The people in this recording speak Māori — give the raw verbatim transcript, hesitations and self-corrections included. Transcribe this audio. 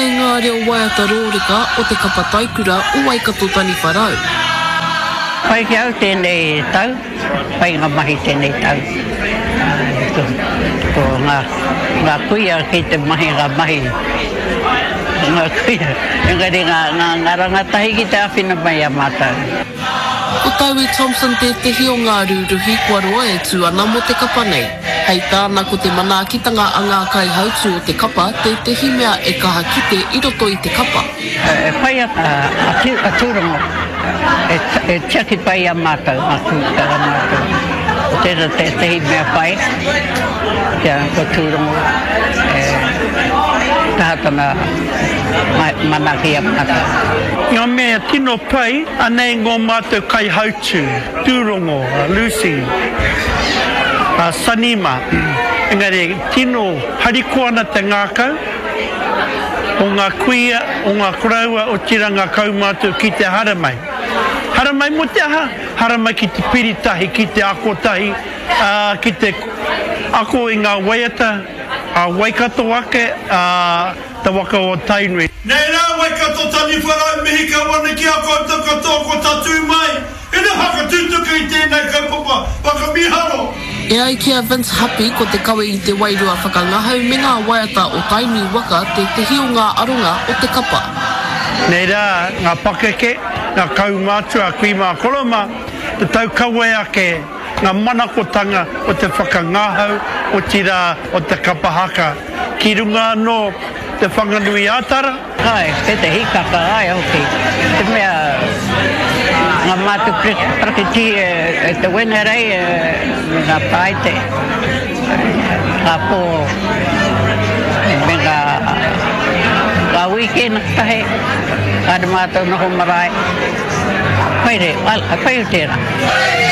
nei ngā reo waiata rōreka o te kapa taikura o Waikato Tani Wharau. Pai ki au tēnei tau, pai ngā mahi tēnei tau. Ko, ko ngā, ngā kuia ki te mahi ngā mahi. Ngā kuia, engari ngā, ngā, ngā rangatahi ki te awhina mai a mātou. Ko Taue Thompson te tehi o ngā rūruhi kua roa e tū ana mo te kapa nei. Hei tāna ko te manaakitanga a ngā kai hautu o te kapa, te tehi mea e kaha kite i roto i te kapa. E pai a, a, a tūrongo, e, e tiaki pai a mātou, a tūtara mātou. O tēra te tehi mea pai, kia ko tūrongo, e tahatana manaki a mātou. Ngā mea tino pai, anei ngō mātou kai hautu, tūrongo, Lucy, a Sanima. Engari, tino hariko ana te ngākau, o ngā kuia, o ngā kuraua, o tiranga kau mātou ki te haramai. Haramai mo te aha, haramai ki te piritahi, ki te akotahi, uh, ki te ako i ngā waiata, a uh, Waikato ake, a uh, te waka o Tainui. Nei rā, Waikato Tani Wharau, mihi ka wana ki a koutou katoa ko tatu mai. E na haka tūtuka i tēnei kaupapa, waka miharo. E ai kia Vince Happy ko te kawe i te wairua whakangahau me ngā waiata o Tainui waka te tehi o ngā aronga o te kapa. Nei rā, ngā pakeke, ngā kaumātua, kui mā koloma, te tau kawe ake, ngā manakotanga o te whakangahau, o tira o te kapahaka. Ki runga no te whanganui ātara. Ai, te te hikaka ai hoki. Te mea, ngā mātu prakiti e te wenerei me ngā paite. Ngā pō, me ngā, ngā weekend tahe, kāre mātou noho marae. Paire, pai o tēra.